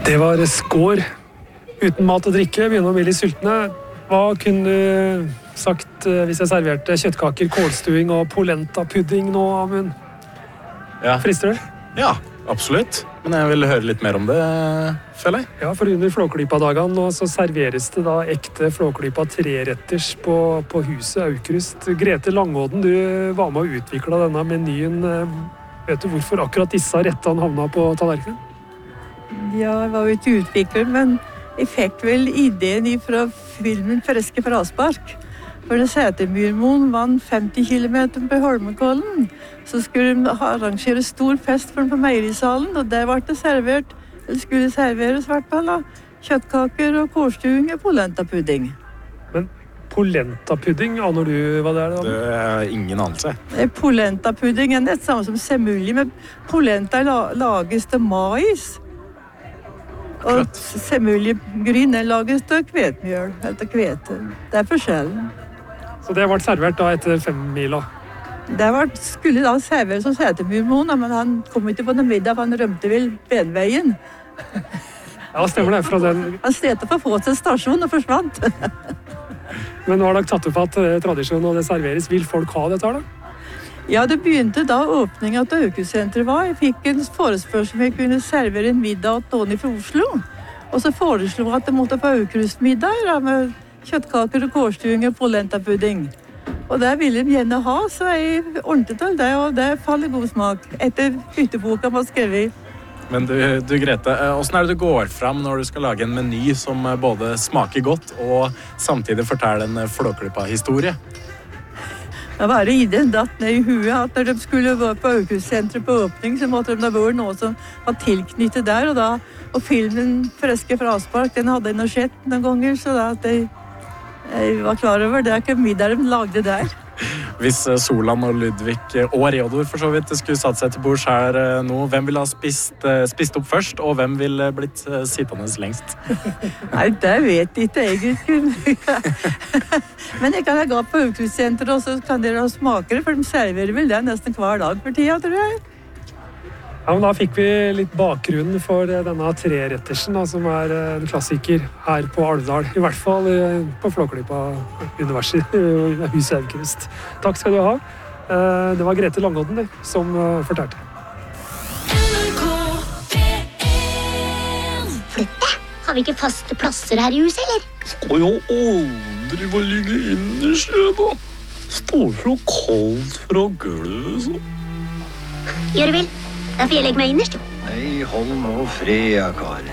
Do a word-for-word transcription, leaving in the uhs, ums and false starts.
Det var skår. Uten mat og drikke, begynner å bli litt sultne. Hva kunne du sagt hvis jeg serverte kjøttkaker, kålstuing og polenta-pudding nå, Amund? Ja. Frister det? Ja, absolutt. Men jeg vil høre litt mer om det, føler jeg. Ja, for under Flåklypa-dagene nå så serveres det da ekte Flåklypa treretters på, på huset Aukrust. Grete Langåden, du var med og utviklet denne menyen. Vet du hvorfor akkurat disse rettene havna på tallerkenen? Ja, jeg var jo ikke utvikler, men jeg fikk vel ideen fra filmen Freske fraspark. For da Sætermyrmoen vant femti kilometer på Holmenkollen, så skulle de arrangere stor fest for dem på meierisalen, og der ble det servert, eller skulle serveres hvert fall, da, kjøttkaker og kålstuing og polenta-pudding. Men polenta-pudding, aner du hva det er? Da? Det er ingen anelse. Polenta-pudding er det samme som semulje, men polenta lages til mais. Og semuljegryn lages til kvetmjøl, eller kvete. Det er forskjellen. Så det ble servert da etter fem mila? Det var, skulle da serveres som Sætermyrmoen, men han kom ikke på noen middag, for han rømte vel benveien. Ja, stemmer det. Fra den... Han slet for å få til stasjon og forsvant. Men nå har dere tatt opp at tradisjonen og det serveres. Vil folk ha dette her da? Ja, det begynte da åpningen til Aukrustsenteret var. Jeg fikk en forespørsel om jeg kunne servere en middag til Tony fra Oslo. Og så foreslo jeg at det måtte på Aukrustmiddag da, med kjøttkaker og kålstuing og polenta-pudding. Og det ville de gjerne ha, så jeg ordnet til det, og det faller god smak etter hytteboka man skrev i. Men du, du Grete, hvordan er det du går fram når du skal lage en meny som både smaker godt og samtidig forteller en Flåklypa-historie? Det var ideen datt ned i huet at når de skulle være på Aukrustsenteret på åpning, så måtte de da være noe som var tilknyttet der, og da, og filmen Freske fraspark, den hadde jeg nå sett noen ganger, så da at jeg, jeg var klar over det er ikke middag de lagde der. Hvis Solan og Ludvig og Reodor for så vidt skulle satt seg til bords her nå, hvem ville ha spist, spist opp først, og hvem ville blitt sittende lengst? Nei, det vet jeg ikke egentlig. Men jeg kan ha gått på Aukrustsenteret, og så kan dere ha smakere, for de serverer vel det nesten hver dag for tida, tror jeg. Ja, men da fikk vi litt bakgrunnen for denne trerettersen, da, som er en klassiker her på Alvdal. I hvert fall på Flåklypa-universet, huset Aukrust. Takk skal du ha. Det var Grete Langåden det, som fortalte. Flytte? Har vi ikke faste plasser her i huset, eller? Skal jo aldri få ligge innerst, da. Står så kaldt fra gulvet, så. Gjør det vel. Da får jeg legge meg innerst, jo. Nei, hold nå fred, kar.